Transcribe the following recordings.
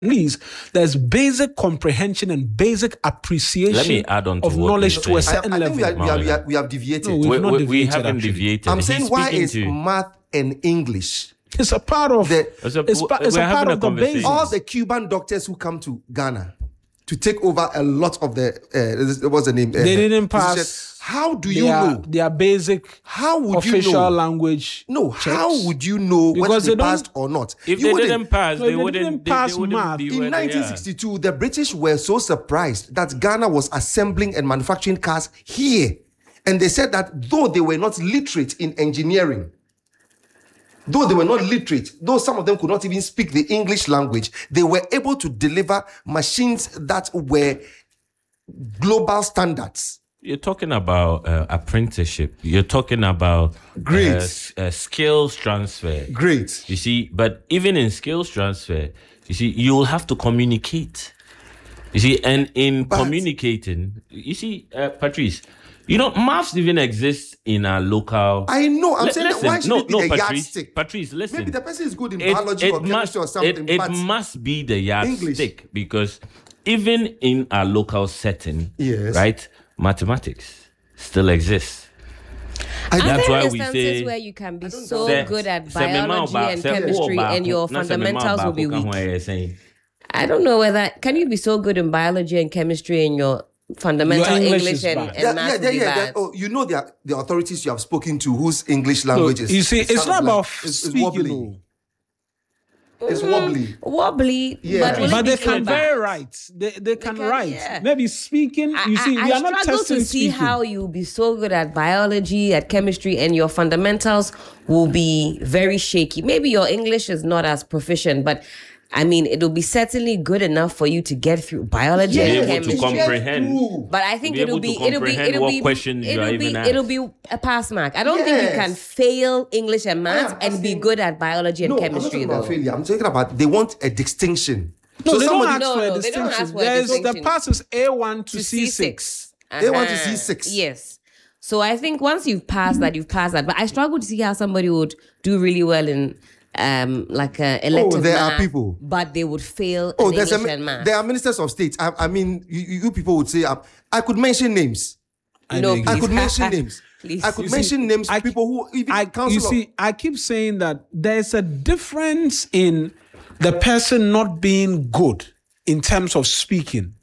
least there's basic comprehension and basic appreciation Let me add on to of what knowledge you're to a saying. certain I think level. we have deviated. No, we've not We deviated, haven't actually. deviated. I'm saying, He's why speaking is to- math and English? It's a part of It's a- it's we're a part having a of the conversation. basics. All the Cuban doctors who come to Ghana to take over a lot of the what's the name? They didn't pass. positions. How do you their, know? their basic How would you official know? language? No, checks? how would you know Because whether they they don't- passed or not? If You they wouldn't. didn't pass, No, they if they wouldn't. didn't pass they wouldn't math. be In where they are. 1962, the British were so surprised that Ghana was assembling and manufacturing cars here. And they said that though they were not literate in engineering, though some of them could not even speak the English language, they were able to deliver machines that were global standards. You're talking about apprenticeship. You're talking about Great. skills transfer. Great. You see, but even in skills transfer, you see, you'll have to communicate. You see, and in communicating, you see, Patrice, maths even exists in our local. I know. I'm saying that why should it be the Patrice, yardstick? Patrice, listen. Maybe the person is good in biology or chemistry or something. It but must be the English. yardstick because even in our local setting, Yes. right, mathematics still exists. Are That's there why we instances say- where you can be so Sɛ- good at sɛ me ma biology ɔba- and sɛ chemistry wo ɔbaako, and your na sɛ me ma fundamentals will ɔbaako be ka ho weak? a ɛyɛ sɛn? I don't know whether can you be so good in biology and chemistry and your fundamental Your English English is and, bad. and math will be bad. Oh, you know the authorities you have spoken to whose English language is. You see, it's kind not of about like- it's speaking. wobbly. no. It's wobbly. Wobbly, Yeah. will it But be they so can bad? very write. They can write. yeah. Maybe speaking. You see, we I are not struggle testing to see speaking. how you'll be so good at biology, at chemistry, and your fundamentals will be very shaky. Maybe your English is not as proficient, but I mean, it'll be certainly good enough for you to get through biology Be and able to chemistry. comprehend. But I think Be it'll able to be comprehend what questions you are even asked. it'll be a pass mark. I don't think you Yes. can fail English and math am and be asking- good at biology and No, I'm not chemistry talking about though. failure. I'm talking about they want a distinction. No, they don't somebody- ask No, for a no, they don't distinction. ask for a There's the distinction. pass is A1 to To C6. They want to Uh-huh. C6. Yes. So I think once you've passed that, you've passed that. But I struggle to see how somebody would do really well in like elective there are math, people. but they would fail Oh, in there's English and math. there are ministers of state. I mean, you people would say I could mention names. No, beg I please. could mention names. Please. I could You see, mention names. I- People who even You council. see, I keep saying that there's a difference in the person not being good in terms of speaking,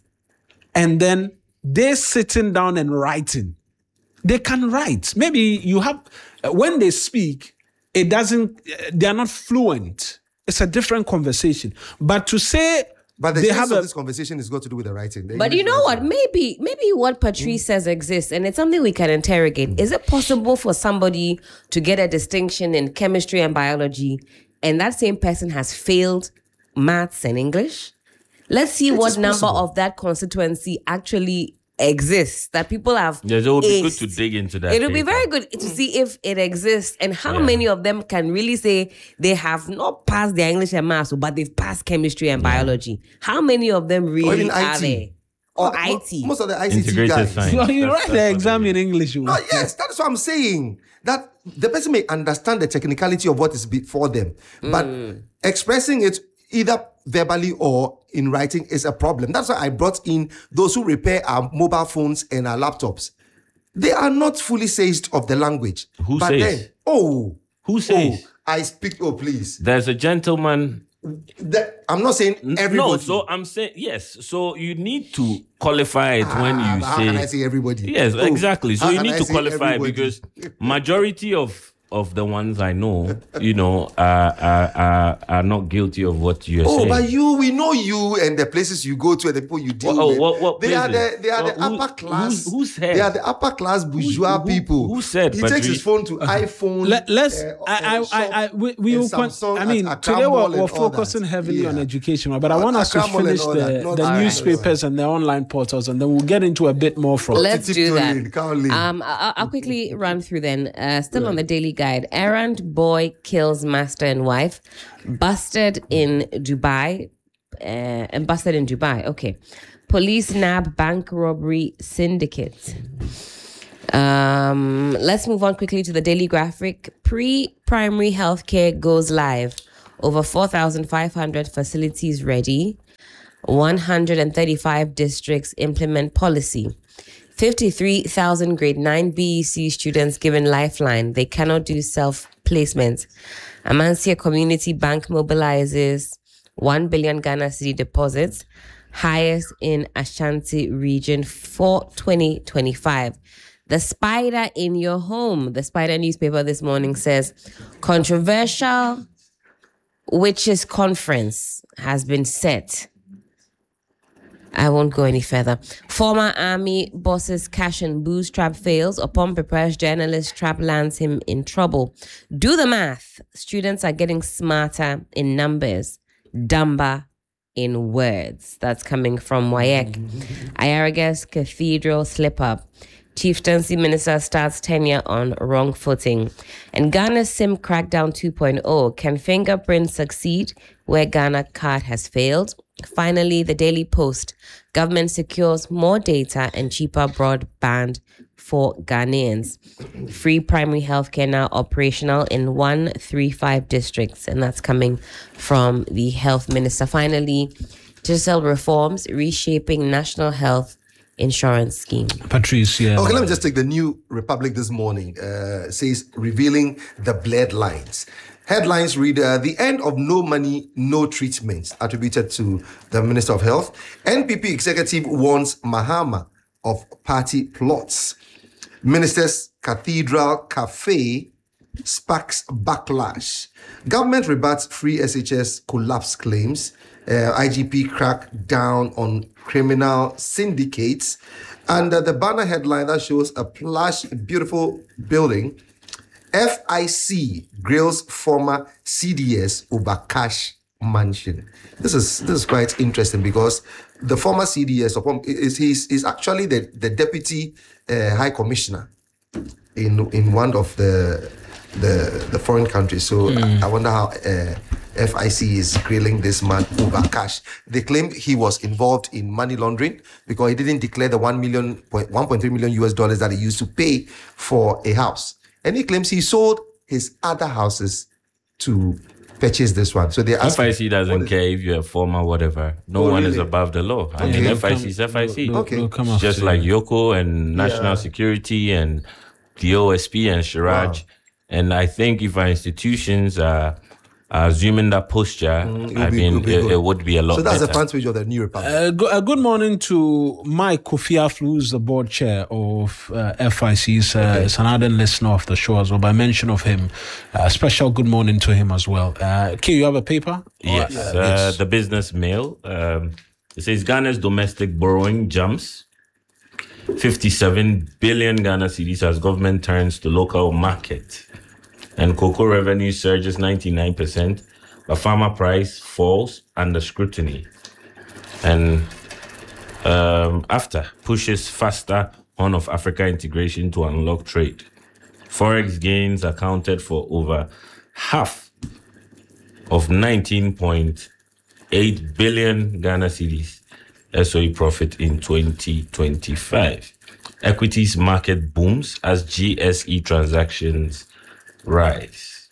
and then they're sitting down and writing. They can write. Maybe you have when they speak, it doesn't. They are not fluent. It's a different conversation. But to say but the they essence have of a this conversation is got to do with the writing. The But you English know what? writing. Maybe what Patrice says exists, and it's something we can interrogate. Is it possible for somebody to get a distinction in chemistry and biology, and that same person has failed maths and English? Let's see what is number possible. of that constituency actually exists that people have. Yes, it would be good aced. to dig into that. It'll be paper. very good to see if it exists and how Yeah. many of them can really say they have not passed their English and maths, but they've passed chemistry and biology. How many of them Or really even are IT. there? Or Mo- IT. Most of the ICT Integrated guys. science. well, you That's- write that's the what exam it in is. English. No, yes, that's what I'm saying. That the person may understand the technicality of what is before them, but expressing it either verbally or in writing is a problem. That's why I brought in those who repair our mobile phones and our laptops. They are not fully seized of the language. Who but says? Then, Who says? I speak. Oh, please. There's a gentleman. I'm not saying everybody. No, so I'm saying yes. So you need to qualify it when you How can I say. say everybody? Yes, Oh, exactly. So how you can need I to say qualify everybody? because majority of the ones I know, are not guilty of what you're Oh, saying. but we know you and the places you go to and the people you deal What- with. what they are places? the Who- upper class. who said? They are the upper class bourgeois people. who said, he takes his Patrice? phone to iPhone? Let's. shop We and will. Samsung I mean, at Accra today Mall we're and all focusing that. heavily on Yeah. education, but I want us to Accra Mall and finish all that, not the all right. newspapers and the online portals, and then we'll get into a bit more from. Let's Tip do to that. Lane, Carl Lane. I'll quickly run through then. Still on the Daily Guide. Errand boy kills master and wife. Busted in Dubai. And busted in Dubai. Okay. Police nab bank robbery syndicate. Let's move on quickly to the Daily Graphic. Pre-primary healthcare goes live. Over 4,500 facilities ready. 135 districts implement policy. 53,000 grade 9 BEC students given lifeline. They cannot do self-placement. Amansia Community Bank mobilizes 1 billion Ghana cedi deposits, highest in Ashanti region for 2025. The Spider in your home. The Spider newspaper this morning says, controversial witches conference has been set. I won't go any further. Former army boss's cash and booze trap fails. Upon prepares journalist trap lands him in trouble. Do the math. Students are getting smarter in numbers, dumber in words. That's coming from WAEC. Ayaragas Cathedral slip up. Chieftaincy Minister starts tenure on wrong footing. And Ghana's SIM crackdown 2.0. Can fingerprints succeed where Ghana card has failed? Finally, the Daily Post. Government secures more data and cheaper broadband for Ghanaians. Free primary healthcare now operational in 135 districts. And that's coming from the Health Minister. Finally, digital reforms reshaping national health insurance scheme. Patrice, yeah. Okay, let me just take the New Republic this morning. Says revealing the blurred lines. Headlines read, the end of no money, no treatment, attributed to the Minister of Health. NPP executive warns Mahama of party plots. Minister's Cathedral Cafe sparks backlash. Government rebuts free SHS collapse claims. IGP crack down on criminal syndicates. And the banner headline that shows a plush, beautiful building. FIC grills former CDS over cash mansion. This is quite interesting because the former CDS is actually the deputy high commissioner in one of the foreign countries. So I wonder how FIC is grilling this man over cash. They claim he was involved in money laundering because he didn't declare the 1.3 million US dollars that he used to pay for a house. And he claims he sold his other houses to purchase this one. So they ask FIC doesn't care if you're a former whatever. No one is above the law. I mean, FIC is FIC. It's just like Yoko and National Security and the OSP and Shiraj. Wow. And I think if our institutions are assuming that posture, it would be a lot better. So that's better. the front page of the New Republic. Good morning to Mike Kofiaflu, who's the board chair of FIC. He's an ardent listener of the show as well. By mention of him, special good morning to him as well. Key, you have a paper? Yes. Yes. The Business Mail. It says Ghana's domestic borrowing jumps 57 billion Ghana cedis as government turns to local market. And cocoa revenue surges 99%, but farmer price falls under scrutiny. And after pushes faster Horn of Africa integration to unlock trade. Forex gains accounted for over half of 19.8 billion Ghana cedis SOE profit in 2025. Equities market booms as GSE transactions rise.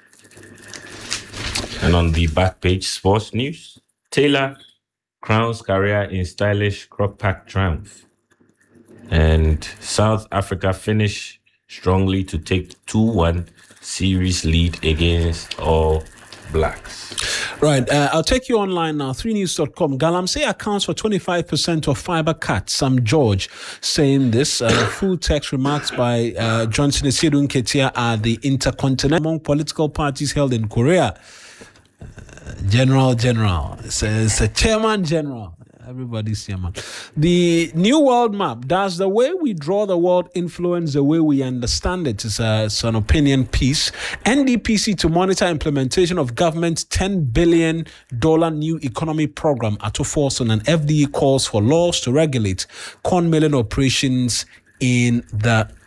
And on the back page, sports news. Taylor crowns career in stylish crock-pack triumph. And South Africa finish strongly to take 2-1 series lead against All Blacks. Right, I'll take you online now. 3news.com. Galamsey accounts for 25% of fiber cuts. Sam George saying this. Full text remarks by Johnson Esiedun Ketia are the intercontinental among political parties held in Korea. General. It's a chairman general. Everybody's chairman. The New World Map. Does the way we draw the world influence the way we understand it? It's an opinion piece. NDPC to monitor implementation of government's $10 billion new economy program at Forson, and FDE calls for laws to regulate corn milling operations in the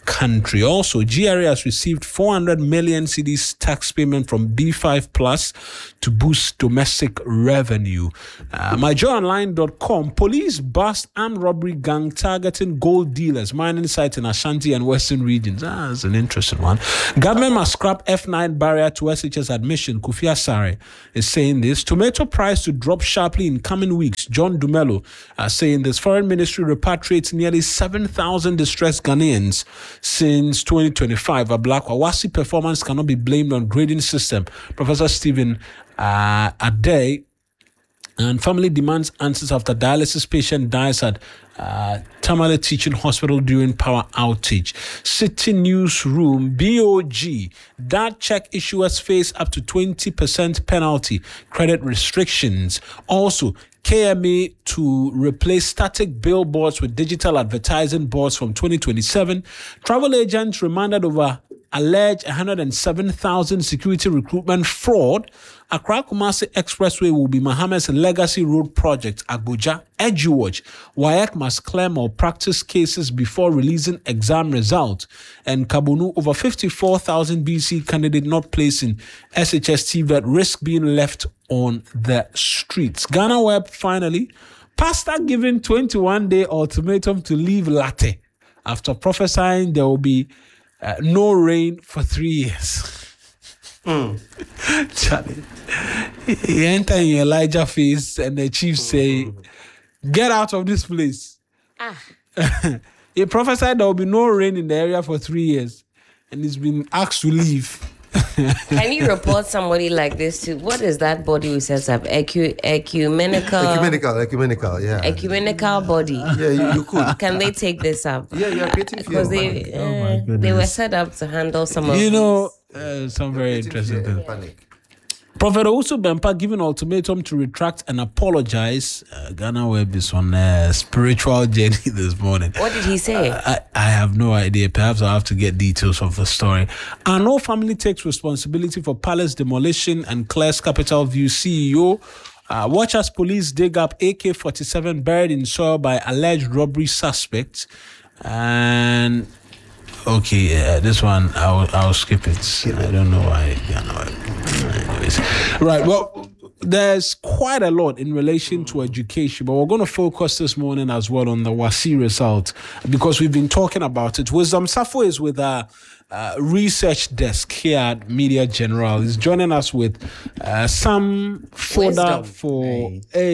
country. Also, GRA has received 400 million cedis tax payment from B5 Plus to boost domestic revenue. MyJoyOnline.com, police bust armed robbery gang targeting gold dealers, mining sites in Ashanti and Western regions. That's an interesting one. Government must scrap F9 barrier to SHS admission. Kofi Asare is saying this. Tomato price to drop sharply in coming weeks. John Dumelo saying this. Foreign Ministry repatriates nearly 7,000 distressed Ghanaians since 2025. A Black Wasi performance cannot be blamed on grading system. Professor Stephen Ade. And family demands answers after dialysis patient dies at Tamale Teaching Hospital during power outage. City Newsroom, BOG, that check issuers face up to 20% penalty, credit restrictions. Also, KMA to replace static billboards with digital advertising boards from 2027. Travel agents remanded over alleged 107,000 security recruitment fraud. Accra Kumasi Expressway will be Mohammed's legacy road project. Abuja, EduWatch, WAEC must clear malpractice cases before releasing exam results. And Kabunu, over 54,000 BC candidate not placing SHS TVET risk being left on the streets. Ghana Web, finally, pastor giving 21-day ultimatum to leave Latte after prophesying there will be no rain for 3 years. Charlie, you enter in Elijah face and the chief say, get out of this place. He prophesied there will be no rain in the area for 3 years and he's been asked to leave. Can you report somebody like this to what is that body who sets up? Ecumenical, yeah. Ecumenical body. Yeah, you could. Can they take this up? Yeah, you're creating fear. Because they were set up to handle some of some very interesting things. Panic. Prophet Owusu Bempah giving ultimatum to retract and apologize. Ghana Web is on a spiritual journey this morning. What did he say? I have no idea. Perhaps I'll have to get details of the story. Arnault family takes responsibility for palace demolition and clears Capital View CEO. Watch as police dig up AK-47 buried in soil by alleged robbery suspects. And okay, this one I'll skip it. I don't know why. Anyways. Right. Well, there's quite a lot in relation to education, but we're going to focus this morning as well on the WASSCE result because we've been talking about it. Wisdom Safo is with our research desk here at Media General. He's joining us with some fodder for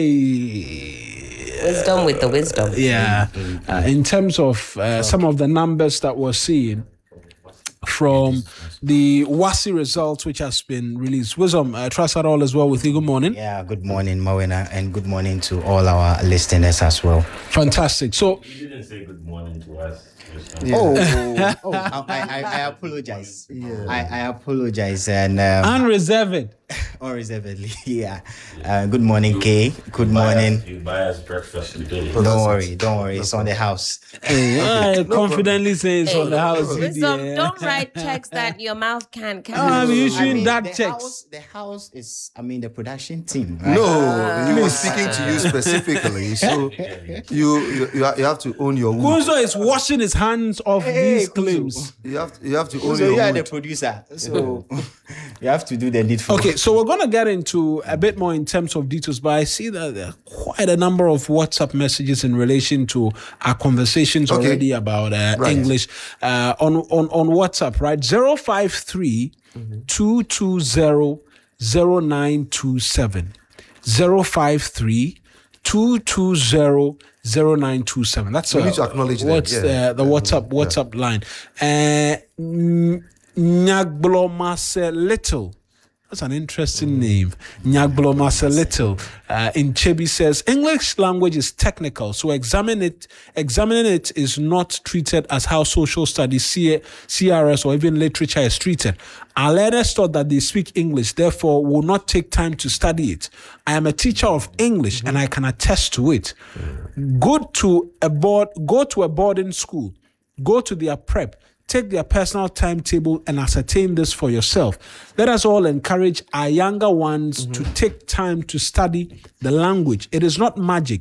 wisdom with the wisdom. Yeah. In terms of some of the numbers that we're seeing from the WASSCE results, which has been released. Wisdom, trust that all as well with you. Good morning. Yeah, good morning, Mawena, and good morning to all our listeners as well. Fantastic. So, You didn't say good morning to us. Yeah. I apologize. Yeah. I apologize and unreserved. unreservedly. Yeah. Good morning, Kay. Good morning. You buy us breakfast today. Don't worry. It's on the house. Confidently saying it's on the house. Wisdom, don't write checks that your mouth can't carry. I'm issuing that the checks. The house is, the production team. Right? No, he was speaking to you specifically. So you have to own your wood. Kunzo is washing his hands off these Kunzo. claims. You have to own So your you are the wood. producer. So you have to do the needful. Okay, so we're going to get into a bit more in terms of details, but I see that there are quite a number of WhatsApp messages in relation to our conversations already about English on WhatsApp, right? 053 220 0927. 053 220 0927. That's We need to acknowledge that. what's the WhatsApp line. Nyagblo Little. That's an interesting name. Nyagblo Little. In Chebi says, English language is technical, so examining it is not treated as how social studies, CRS, or even literature is treated. Our learners thought that they speak English, therefore will not take time to study it. I am a teacher of English and I can attest to it. Go to a boarding school, go to their prep, take their personal timetable and ascertain this for yourself. Let us all encourage our younger ones to take time to study the language. It is not magic.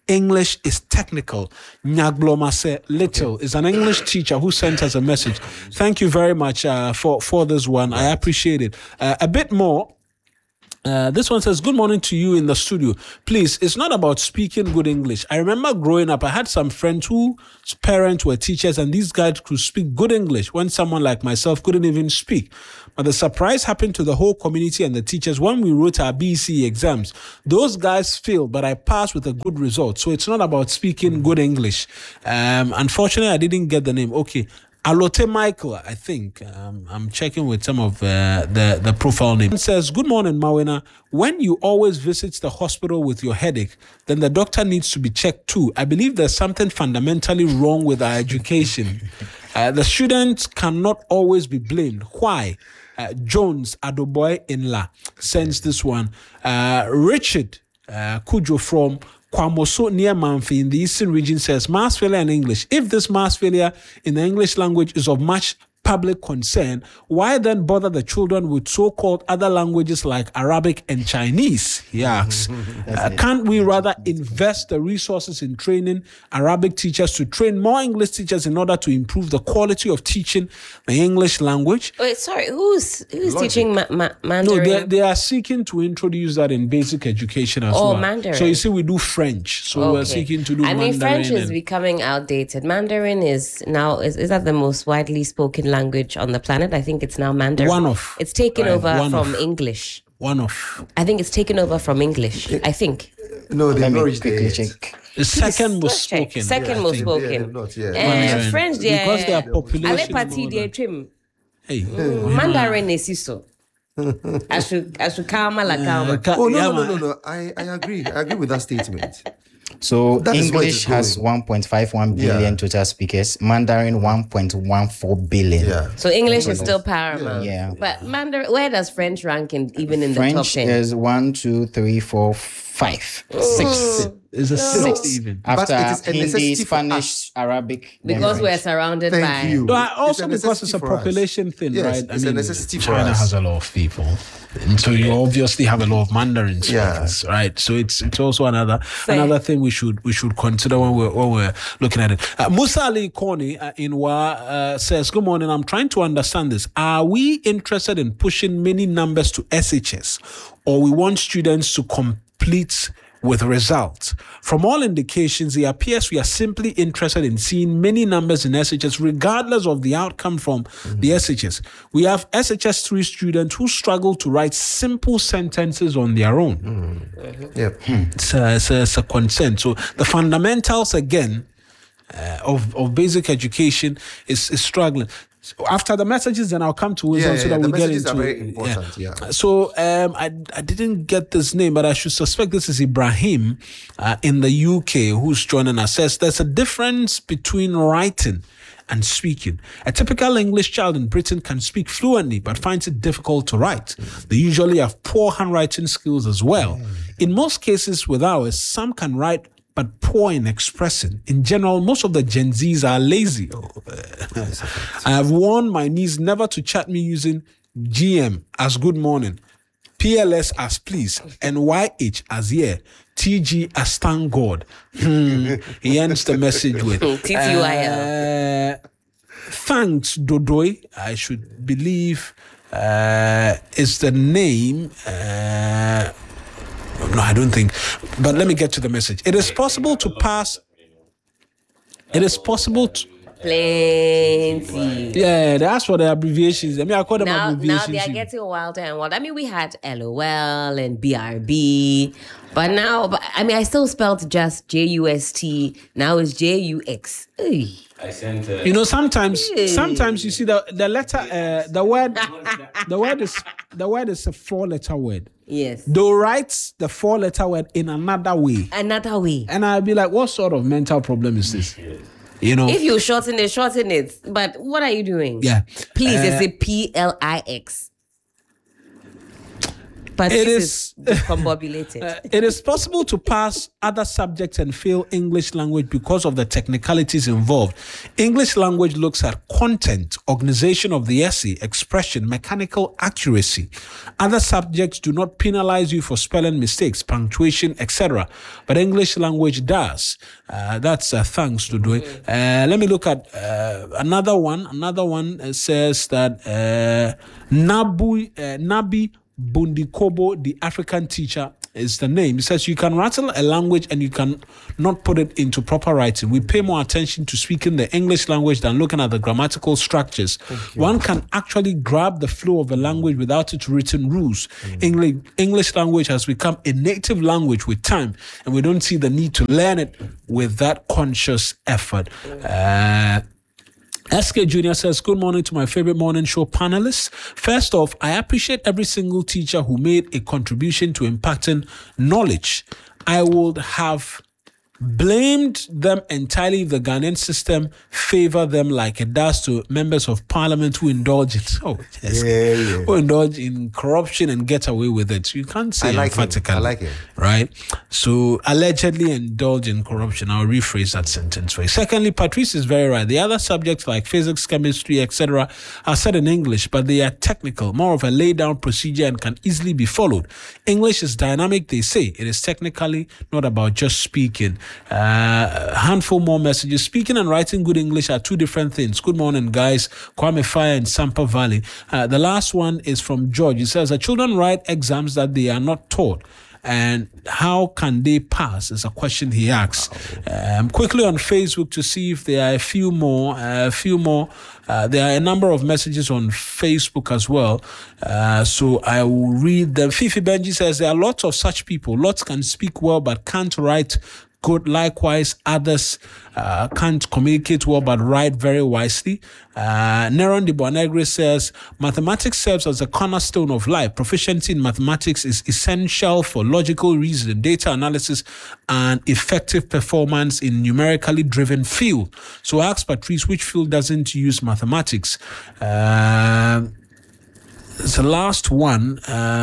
English is technical. Nyaglomase Little is an English teacher who sent us a message. Thank you very much for this one. I appreciate it. A bit more. This one says, good morning to you in the studio. Please, it's not about speaking good English. I remember growing up, I had some friends whose parents were teachers, and these guys could speak good English when someone like myself couldn't even speak. But the surprise happened to the whole community and the teachers when we wrote our BC exams. Those guys failed, but I passed with a good result. So it's not about speaking good English. Unfortunately, I didn't get the name. Okay. Alote Michael, I think. I'm checking with some of the profile name. It says, good morning, Mawena. When you always visit the hospital with your headache, then the doctor needs to be checked too. I believe there's something fundamentally wrong with our education. The students cannot always be blamed. Why? Jones Adoboy Inla sends this one. Richard Kujo from Kwamoso near Manfi in the Eastern region says, mass failure in English. If this mass failure in the English language is of much public concern, why then bother the children with so-called other languages like Arabic and Chinese? He asks. Can't we rather invest the resources in training Arabic teachers to train more English teachers in order to improve the quality of teaching the English language? Wait, sorry, who's teaching Mandarin? No, they are seeking to introduce that in basic education as well. Mandarin. So you see, we do French. So we're seeking to do Mandarin. I mean, French is becoming outdated. Mandarin is now, is that the most widely spoken language on the planet? I think it's now Mandarin. It's taken over from English. I think it's taken over from English. I think. No, they not reached quickly there. check. The second most spoken. Second most spoken. French, because their population. Hey. Mandarin is so. I should calma la calma. Oh no. I agree. I agree with that statement. So That is what English it's has 1.51 billion total speakers. Mandarin 1.14 billion. Yeah. So English is still paramount. Yeah. But Mandarin, where does French rank even in the top French 10? is 1, 2, 3, 4, 5, 6. It's a sixth even. After But it is a Hindi, necessity for Spanish, us. Arabic. then Because we're French. surrounded by. Thank you. No, also It's a because it's a necessity for us. population thing, Yes, right? it's a necessity for China us. has a lot of people, and so you obviously have a lot of Mandarin Yeah. speakers, right? So it's also another thing we should consider when we're looking at it. Musa Ali Koni in Wa says, "Good morning. I'm trying to understand this. Are we interested in pushing many numbers to SHS, or we want students to complete with results? From all indications, it appears we are simply interested in seeing many numbers in SHS regardless of the outcome from the SHS. We have SHS 3 students who struggle to write simple sentences on their own. Yep. It's a concern. So the fundamentals, again, of basic education is struggling. So after the messages, then I'll come to wisdom so that the we get messages into are very important. Yeah. So I didn't get this name, but I should suspect this is Ibrahim in the UK who's joining us. Says there's a difference between writing and speaking. A typical English child in Britain can speak fluently but finds it difficult to write. They usually have poor handwriting skills as well. In most cases with ours, some can write but poor in expressing. In general, most of the Gen Zs are lazy. I have warned my niece never to chat me using GM as good morning, PLS as please, and YH as yeah, TG as thank God. He ends the message with TTYL. Thanks, Dodoi. I should believe is the name. No, I don't think. But let me get to the message. It is possible to pass. It is possible to. Plenty. Yeah, that's for the abbreviations. I mean, I call them Now abbreviations. they are getting wilder and wilder. I mean, we had LOL and BRB, but now, I still spelled just JUST. Now it's JUX. Ey. I sent. You know, sometimes you see the letter, the word is a 4-letter word. Yes. They write the 4-letter word in another way, and I'll be like, what sort of mental problem is this? You know, If you shorten it. But what are you doing? Yeah. Please, it's a PLIX. But It this is- is discombobulated. It is possible to pass other subjects and fail English language because of the technicalities involved. English language looks at content, organization of the essay, expression, mechanical accuracy. Other subjects do not penalize you for spelling mistakes, punctuation, etc. But English language does. That's thanks to doing. Let me look at another one. Another one says that Nabi Bundikobo, the African teacher, is the name. It says you can rattle a language and you can not put it into proper writing. We pay more attention to speaking the English language than looking at the grammatical structures. One can actually grab the flow of a language without its written rules. English language has become a native language with time, and we don't see the need to learn it with that conscious effort. SK Jr. says, good morning to my favorite morning show panelists. First off, I appreciate every single teacher who made a contribution to impacting knowledge. I would have blamed them entirely if the Ghanaian system favor them like it does to members of parliament who indulge in who indulge in corruption and get away with it. You can't say emphatically. I like it. Right? So allegedly indulge in corruption. I'll rephrase that sentence for you. Secondly, Patrice is very right. The other subjects like physics, chemistry, etc. are said in English, but they are technical, more of a laid down procedure and can easily be followed. English is dynamic, they say. It is technically not about just speaking. A handful more messages. Speaking and writing good English are two different things. Good morning, guys. Kwame Fire in Sampa Valley. The last one is from George. It says, the children write exams that they are not taught. And how can they pass is a question he asks. Quickly on Facebook to see if there are a few more. There are a number of messages on Facebook as well. So I will read them. Fifi Benji says there are lots of such people. Lots can speak well but can't write good. Likewise, others can't communicate well but write very wisely. Neron de Bonegre says, mathematics serves as a cornerstone of life. Proficiency in mathematics is essential for logical reasoning, data analysis, and effective performance in numerically driven field. So I asked Patrice, which field doesn't use mathematics? The last one,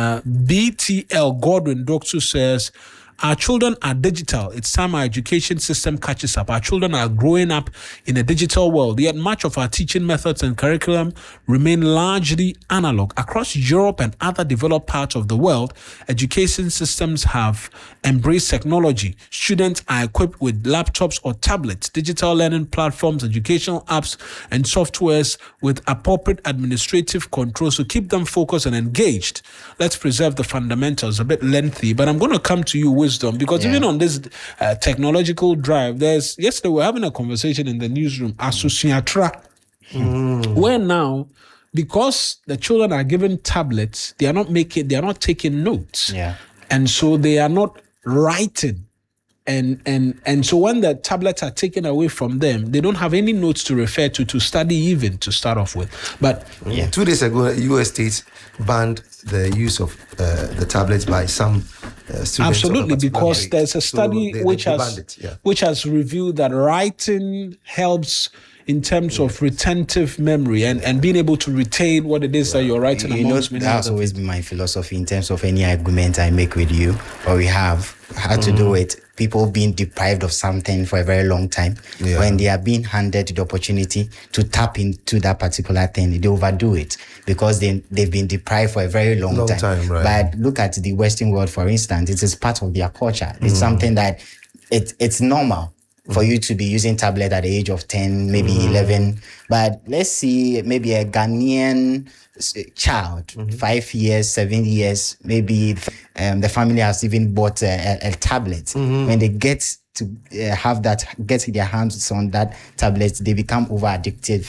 BTL Godwin Doksu says, our children are digital. It's time our education system catches up. Our children are growing up in a digital world, yet much of our teaching methods and curriculum remain largely analog. Across Europe and other developed parts of the world, education systems have embraced technology. Students are equipped with laptops or tablets, digital learning platforms, educational apps, and softwares with appropriate administrative controls to keep them focused and engaged. Let's preserve the fundamentals. A bit lengthy, but I'm going to come to you, Wisdom, because even on this technological drive, yesterday we were having a conversation in the newsroom, Asusiatra, where now, because the children are given tablets, they are not taking notes. Yeah. And so they are not writing. And so when the tablets are taken away from them, they don't have any notes to refer to study even to start off with. But 2 days ago, US states banned the use of the tablets by some students. absolutely, because grade. there's a study So which they has banned it, yeah. which has revealed that writing helps in terms of retentive memory and being able to retain what it is that you're writing. You know, amongst many that's other always been my philosophy in terms of any argument I make with you or we have had to do with people being deprived of something for a very long time. Yeah. When they are being handed the opportunity to tap into that particular thing, they overdo it because they've been deprived for a very long time. Right. But look at the Western world, for instance. It is part of their culture. It's something that it's normal for you to be using tablet at the age of 10, maybe 11. But let's see, maybe a Ghanaian child, 5 years, 7 years, maybe the family has even bought a tablet. When they get to get their hands on that tablet, they become over addicted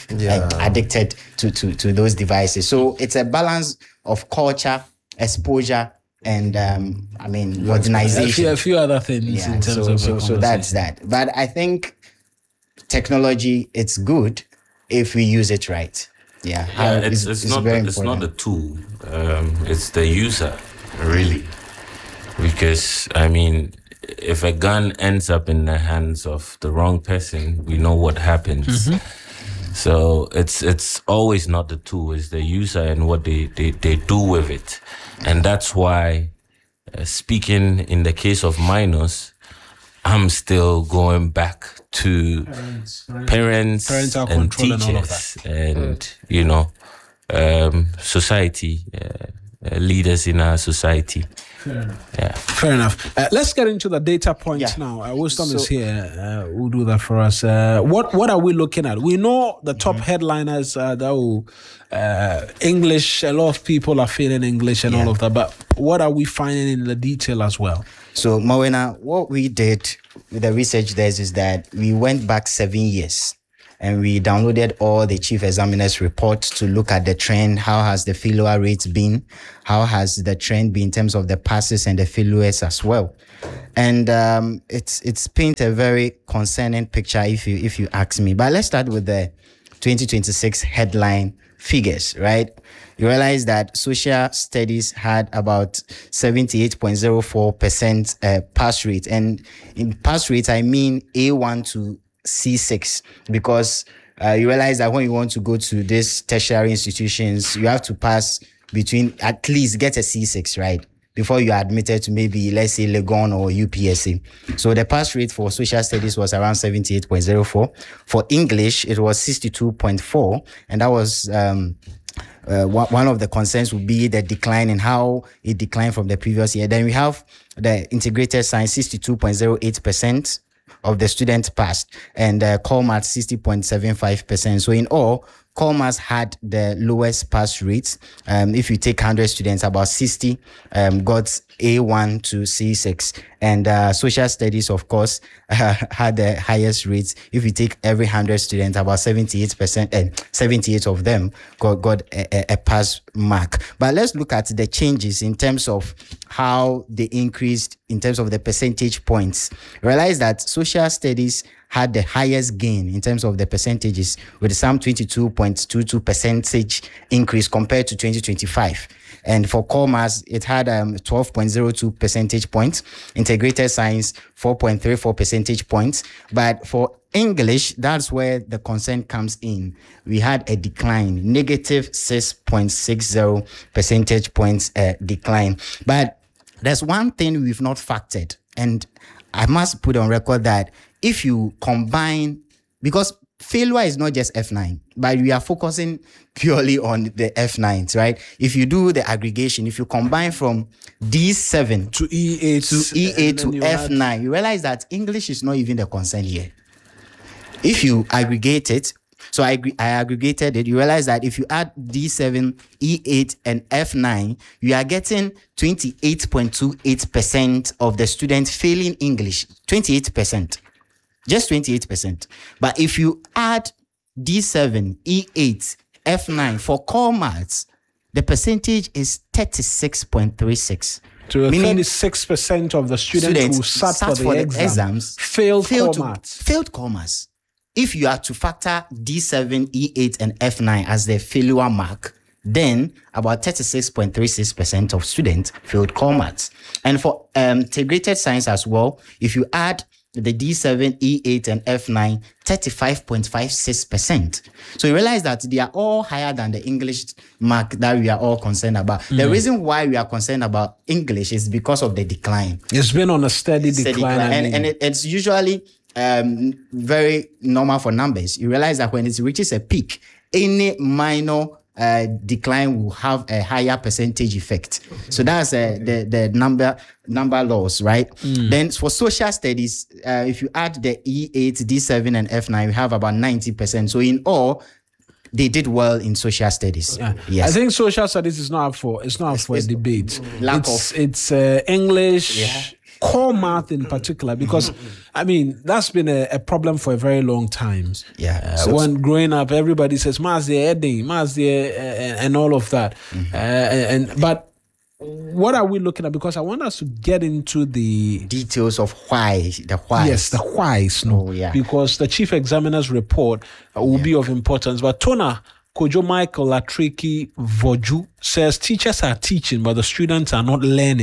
to those devices. So it's a balance of culture, exposure, and modernization. a few other things in terms of so that's that. But I think technology, it's good if we use it right. It's not the tool. It's the user, really. Because if a gun ends up in the hands of the wrong person, we know what happens. So it's always not the tool, it's the user and what they do with it. And that's why, speaking in the case of minors, I'm still going back to parents Parental and control and all of teachers and, society, leaders in our society. Fair enough. Let's get into the data points now. Wisdom is here. We'll do that for us. What are we looking at? We know the top headliners that will English. A lot of people are feeling English and all of that. But what are we finding in the detail as well? So, Mawena, what we did with the research there is that we went back 7 years and we downloaded all the chief examiners' reports to look at the trend. How has the failure rate been? How has the trend been in terms of the passes and the failures as well? And it's paint a very concerning picture if you ask me. But let's start with the 2026 headline figures, right? You realize that social studies had about 78.04% pass rate. And in pass rate, I mean A1 to C6, because you realize that when you want to go to these tertiary institutions, you have to pass between, at least get a C6, right? Before you are admitted to maybe, let's say, Legon or UPSC. So the pass rate for social studies was around 78.04. For English, it was 62.4. And that was one of the concerns would be the decline in how it declined from the previous year. Then we have the integrated science, 62.08% of the students passed, and Colmath 60.75%. So in all, Colmath had the lowest pass rates. If you take 100 students, about 60 got A1 to C6. And social studies, of course, had the highest rates. If you take every 100 students, about 78% and 78 of them got a pass mark. But let's look at the changes in terms of how they increased in terms of the percentage points. Realize that social studies had the highest gain in terms of the percentages, with some 22.22 percentage increase compared to 2025. And for Colmath, it had 12.02 percentage points. Integrated science, 4.34 percentage points. But for English, that's where the concern comes in. We had a decline, negative 6.60 percentage points decline. But there's one thing we've not factored, and I must put on record that if you combine, because failure is not just F9, but we are focusing purely on the F9s, right? If you do the aggregation, if you combine from D7 to E8 to F9, you realize that English is not even the concern here. If you aggregate it, so I aggregated it, you realize that if you add D7, E8, and F9, you are getting 28.28% of the students failing English. 28%. Just 28%. But if you add D7, E8, F9 for Colmath, the percentage is 36.36. So 36% of the students who sat for the exams failed Colmath. If you are to factor D7, E8, and F9 as the failure mark, then about 36.36% of students failed Colmath. And for integrated science as well, if you add the D7, E8, and F9, 35.56%. So you realize that they are all higher than the English mark that we are all concerned about. The reason why we are concerned about English is because of the decline. It's been on a steady decline. And it's usually very normal for numbers. You realize that when it reaches a peak, any minor decline will have a higher percentage effect. So that's the number laws, right? Then for social studies, if you add the E8, D7, and F9, we have about 90%. So in all, they did well in social studies. Yes. I think social studies is not up for a debate. It's English. Colmath in particular, because I mean that's been a problem for a very long time. When growing up, everybody says "Ma's there, and all of that. But what are we looking at? Because I want us to get into the details of why. Yes, the whys. Because the chief examiner's report will be of importance. But Tona Kojo Michael Latriki Voju says teachers are teaching, but the students are not learning.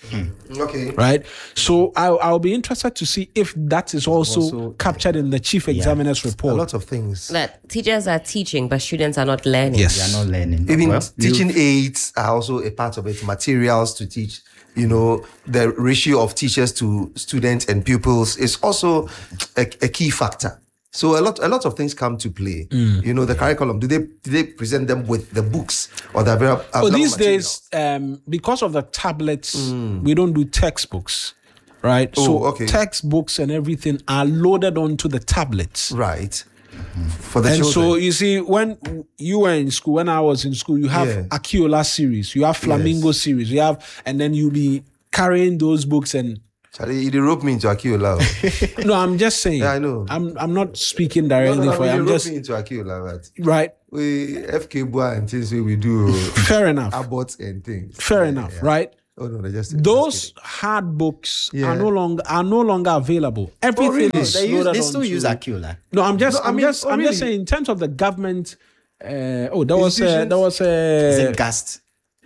Okay. Right? So I'll be interested to see if that is also, Also- captured in the chief examiner's A report. lot of things. That teachers are teaching, but students are not learning. Yes. We are not learning. Even Well, teaching aids are also a part of it. Materials to teach, the ratio of teachers to students and pupils is also a key factor. So a lot of things come to play. The curriculum. Do they present them with the books or the available These materials? days, because of the tablets, we don't do textbooks, right? Oh, so okay. textbooks and everything are loaded onto the tablets. Right. For the And children. so you see, when you were in school, when I was in school, you have Yeah. Akiola series, you have Flamingo series, and then you'll be carrying those books and Charlie, you rope me into Akiola. no, I'm just saying. Yeah, I know. I'm not speaking directly for you. You I'm rope just me into Akiola, but right. we FK boy and things we do Fair enough. aborts and things. Fair enough, right? Oh no, just Those hard books Yeah. are no longer available. Everything really? is they loaded still onto- use Akiola. No, I'm just really? saying in terms of the government. There was Institutions? Is it GAST?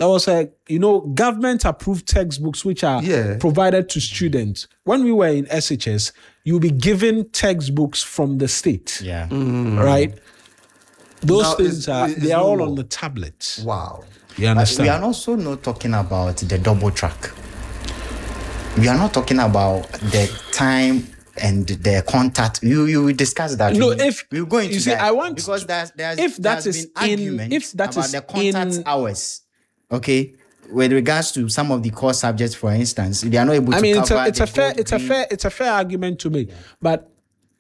government approved textbooks which are Yeah. provided to students. When we were in SHS, you'll be given textbooks from the state, Yeah. right? Those Now, things it's they are no all more. on the tablets. Wow. You But understand? we are also not talking about the double track. We are not talking about the time and the contact. You will discuss that. No, we'll go into you see, that I want because there's if that there's is been argument if that about is the contact in- hours. Okay, with regards to some of the core subjects, for instance, they are not able I to mean, cover. it's a fair argument to make. But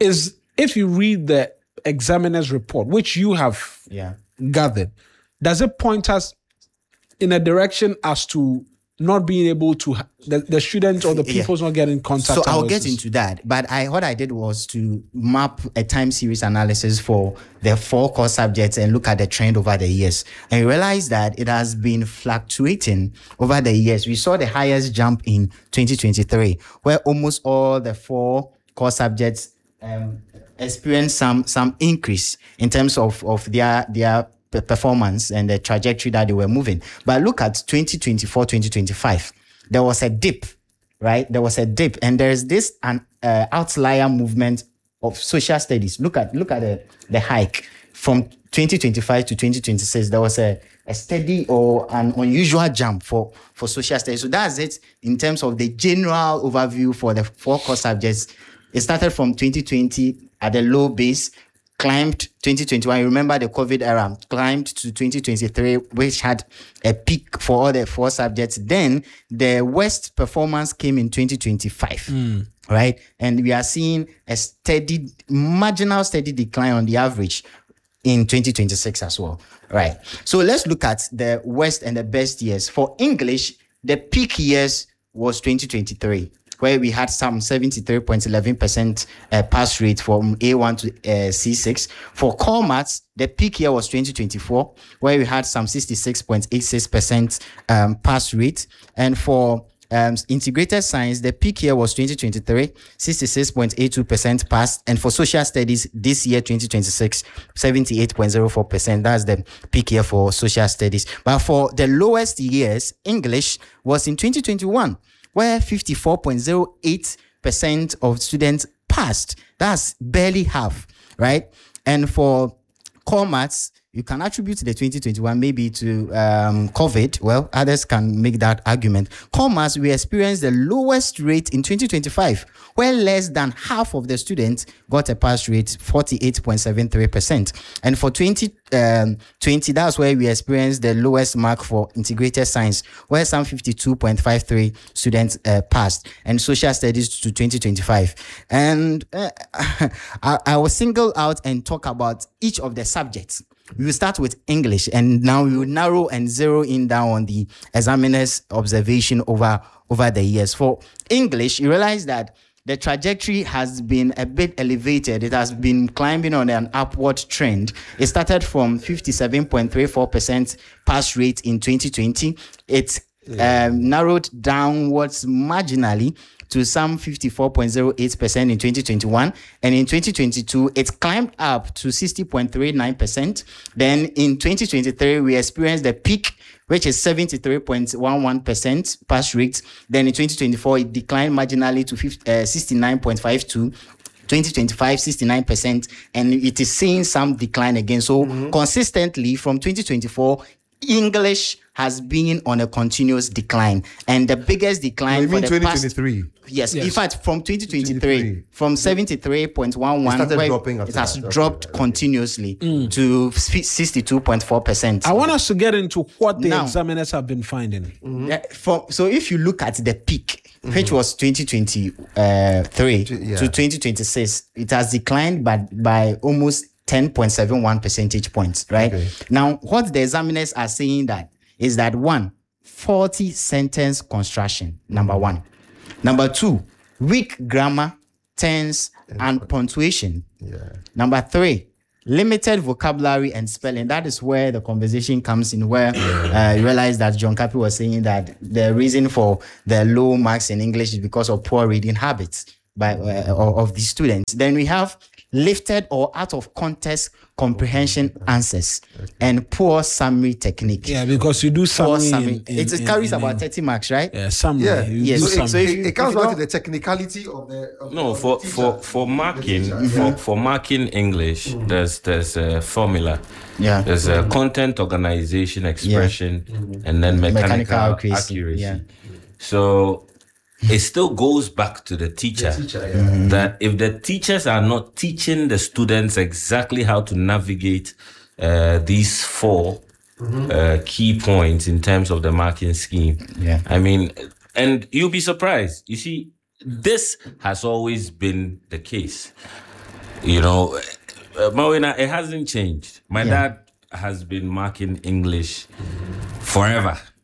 if you read the examiner's report, which you have Yeah. gathered, does it point us in a direction as to not being able to the students or the Yeah. pupils not getting contact? So I'll hours? get into that. But what I did was to map a time series analysis for the 4 core subjects and look at the trend over the years. And realized that it has been fluctuating over the years. We saw the highest jump in 2023, where almost all the 4 core subjects experienced some increase in terms of their performance and the trajectory that they were moving. But look at 2024, 2025. There was a dip, right? There was a dip, and there's this outlier movement of social studies. Look at the hike from 2025 to 2026. There was a steady or an unusual jump for social studies. So that's it in terms of the general overview for the 4 core subjects. It started from 2020 at a low base, climbed 2021. You remember the COVID era, climbed to 2023, which had a peak for all the 4 subjects. Then the worst performance came in 2025, right? And we are seeing a marginal steady decline on the average in 2026 as well, right? So let's look at the worst and the best years. For English, the peak years was 2023, where we had some 73.11% pass rate from A1 to C6. For core maths, the peak year was 2024, where we had some 66.86% pass rate. And for integrated science, the peak year was 2023, 66.82% passed. And for social studies, this year, 2026, 78.04%. That's the peak year for social studies. But for the lowest years, English was in 2021, where 54.08% of students passed. That's barely half, right? And for core maths, you can attribute the 2021 maybe to COVID. Well, others can make that argument. Core maths, we experienced the lowest rate in 2025, where less than half of the students got a pass rate, 48.73%. And for 2020, that's where we experienced the lowest mark for integrated science, where some 52.53 students passed, and social studies to 2025. And I will single out and talk about each of the subjects. We will start with English, and now we will narrow and zero in down on the examiner's observation over the years. For English, you realize that the trajectory has been a bit elevated. It has been climbing on an upward trend. It started from 57.34% pass rate in 2020. It narrowed downwards marginally to some 54.08% in 2021. And in 2022, it climbed up to 60.39%. Then in 2023, we experienced the peak, which is 73.11% pass rate. Then in 2024, it declined marginally to 69.52%. 2025, 69%, and it is seeing some decline again. So consistently from 2024, English has been on a continuous decline, and the biggest decline You mean for the 2023? Yes, in fact, from 2023, from 73.11, started where dropping it after has that. Okay, dropped continuously to 62.4%. I want us to get into what the Now- examiners have been finding. Yeah, so if you look at the peak, which was 2023 to 2026, it has declined by almost 10.71 percentage points, right? Okay. Now, what the examiners are saying that is that one, faulty sentence construction, number one. Number two, weak grammar, tense, and punctuation. Number three, limited vocabulary and spelling. That is where the conversation comes in, where you realize that John Capi was saying that the reason for the low marks in English is because of poor reading habits of the students. Then we have lifted or out of context comprehension answers and poor summary technique. Yeah, because you do Poor summary. summary. It carries about 30 marks, right? summary. Yeah. You Yes. do So summary. if you- It comes if you back to don't- the technicality of the No, of for the teacher. for marking The teacher, for marking English, there's a formula. Yeah. There's a content organization expression and then mechanical accuracy. Yeah. So it still goes back to the teacher, that if the teachers are not teaching the students exactly how to navigate these four key points in terms of the marking scheme. Yeah. I mean, and you'll be surprised. You see, this has always been the case. You know, Mawina, it hasn't changed. My dad has been marking English forever.